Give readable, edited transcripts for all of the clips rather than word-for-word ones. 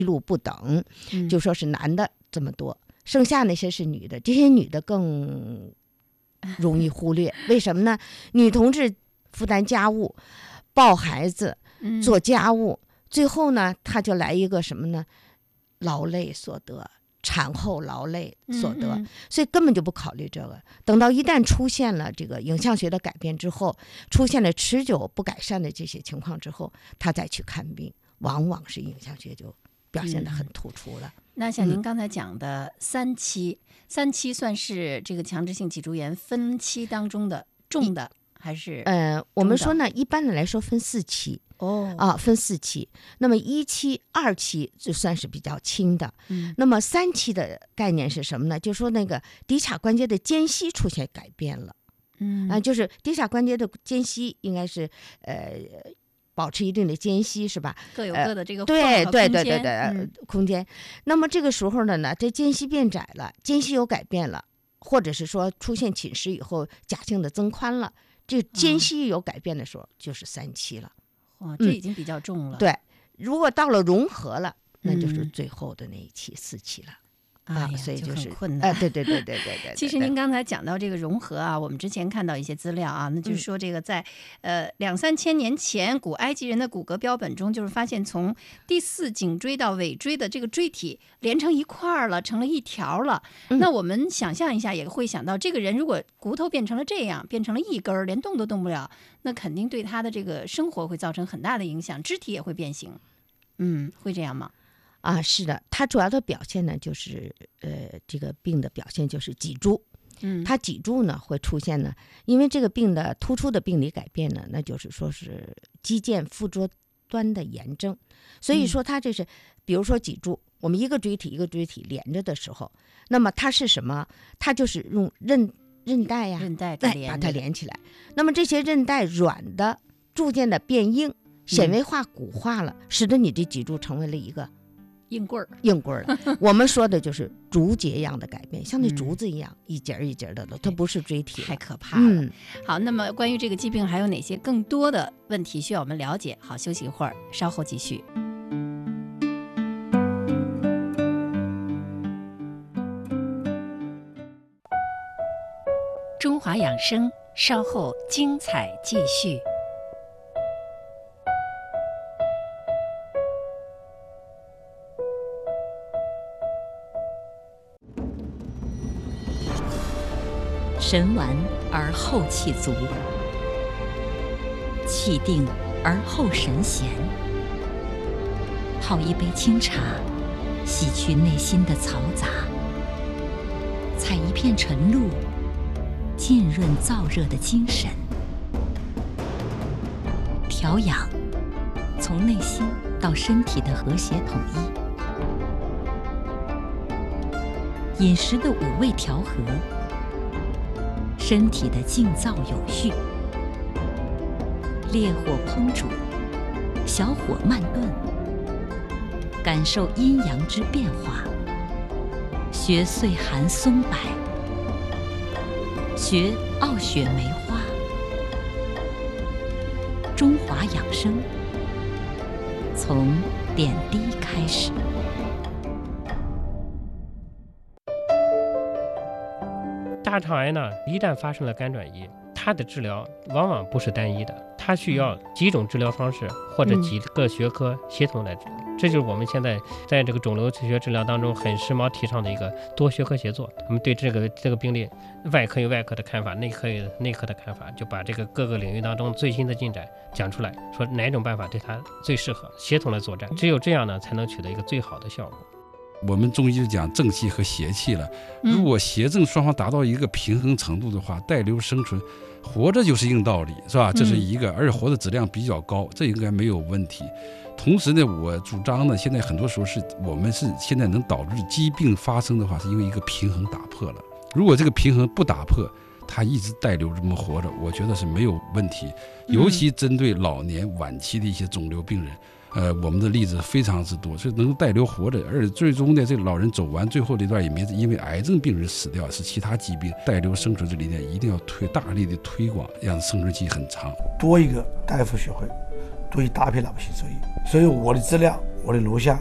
路不等，就说是男的这么多，剩下那些是女的，这些女的更容易忽略。为什么呢？女同志负担家务，抱孩子，做家务，最后呢，她就来一个什么呢？劳累所得，产后劳累所得，所以根本就不考虑这个。等到一旦出现了这个影像学的改变之后，出现了持久不改善的这些情况之后，她再去看病，往往是影像学就表现得很突出了。 那像您刚才讲的3期，3期算是这个强直性脊柱炎分期当中的重的还是？ 我们说呢，一般的来说分4期。分4期。那么1期、2期就算是比较轻的。那么3期的概念是什么呢？就说那个骶髂关节的间隙出现改变了。就是骶髂关节的间隙应该是保持一定的间隙，是吧？ 各有各的这个对空间。那么这个时候呢，这间隙变窄了，间隙有改变了，或者是说出现侵蚀以后假性的增宽了，这间隙有改变的时候就是3期了。 这已经比较重了。 对，如果到了融合了，那就是最后的那一期4期了。所以就是很困难。 对。 其实您刚才讲到这个融合啊，我们之前看到一些资料啊，那就是说这个在2-3千年前古埃及人的骨骼标本中，就是发现从第4颈椎到尾椎的这个椎体连成一块了，成了一条了。那我们想象一下，也会想到这个人如果骨头变成了这样，变成了一根，连动都动不了，那肯定对他的这个生活会造成很大的影响，肢体也会变形。会这样吗？ 是的，它主要的表现呢，就是这个病的表现就是脊柱。它脊柱呢会出现呢，因为这个病的突出的病理改变呢，那就是说是肌腱附着端的炎症。所以说它这是，比如说脊柱，我们一个椎体一个椎体连着的时候，那么它是什么？它就是用韧带呀，把它连起来。那么这些韧带软的逐渐的变硬，纤维化骨化了，使得你的脊柱成为了一个硬棍儿了。我们说的就是竹节一样的改变，像那竹子一样，一节一节的了，它不是椎体， 太可怕了。好，那么关于这个疾病还有哪些更多的问题需要我们了解？好，休息一会儿，稍后继续。中华养生，稍后精彩继续。 神完而后气足，气定而后神闲。泡一杯清茶，洗去内心的嘈杂；采一片晨露，浸润燥热的精神。调养，从内心到身体的和谐统一；饮食的5味调和，身体的静躁有序。烈火烹煮，小火慢炖，感受阴阳之变化。学岁寒松柏，学傲雪梅花。中华养生，从点滴开始。 大肠癌呢，一旦发生了肝转移，它的治疗往往不是单一的，它需要几种治疗方式或者几个学科协同来治疗。这就是我们现在在这个肿瘤学治疗当中很时髦提倡的一个多学科协作。我们对这个病例，外科有外科的看法，内科有内科的看法，就把这个各个领域当中最新的进展讲出来，说哪种办法对它最适合，协同来作战。只有这样呢，才能取得一个最好的效果。 我们中医就讲正气和邪气了，如果邪正双方达到一个平衡程度的话，带瘤生存，活着就是硬道理，是吧？这是一个，而且活的质量比较高，这应该没有问题。同时呢，我主张呢，现在很多时候是我们是现在能导致疾病发生的话，是因为一个平衡打破了。如果这个平衡不打破，他一直带瘤这么活着，我觉得是没有问题。尤其针对老年晚期的一些肿瘤病人。我们的例子非常之多，所以能够带瘤活着，而且最终呢，这个老人走完最后这段也没因为癌症病人死掉，是其他疾病。带瘤生存这理念一定要大力的推广，让生存期很长。 多一个大夫学会，多一大批老百姓受益。所以我的质量，我的录像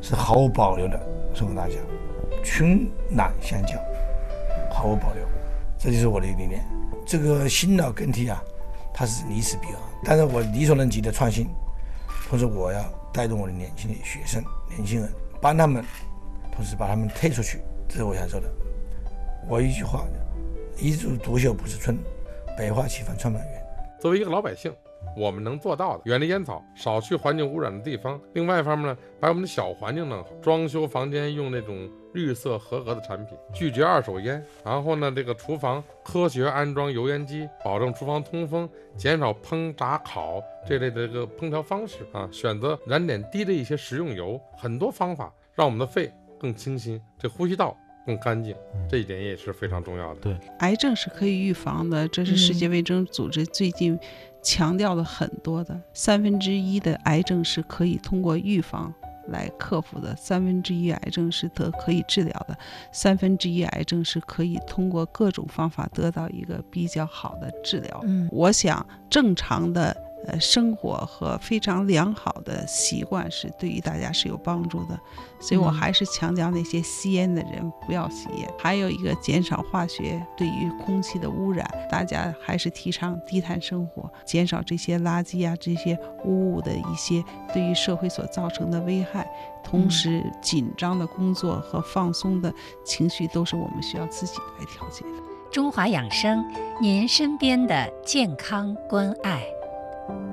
是毫无保留的送给大家，群懒相交，毫无保留，这就是我的理念。这个新老更替啊，它是离死必然，但是我力所能及的创新，同时我要带动我的年轻的学生、年轻人，帮他们，同时把他们推出去，这是我想说的。我一句话，一株独秀不是春，百花齐放创满园。 作为一个老百姓，我们能做到的，远离烟草，少去环境污染的地方。另外一方面呢，把我们的小环境弄好，装修房间用那种绿色合格的产品，拒绝二手烟。然后呢，这个厨房科学安装油烟机，保证厨房通风，减少烹炸烤这类的这个烹调方式啊，选择燃点低的一些食用油，很多方法让我们的肺更清新，这呼吸道更干净，这一点也是非常重要的。 对，癌症是可以预防的，这是世界卫生组织最近强调了很多的。1/3的癌症是可以通过预防来克服的，1/3癌症是可以治疗的，1/3癌症是可以通过各种方法得到一个比较好的治疗。我想正常的生活和非常良好的习惯是对于大家是有帮助的，所以我还是强调那些吸烟的人不要吸烟。还有一个减少化学对于空气的污染，大家还是提倡低碳生活，减少这些垃圾啊这些污物的一些对于社会所造成的危害。同时紧张的工作和放松的情绪都是我们需要自己来调节的。 中华养生，您身边的健康关爱。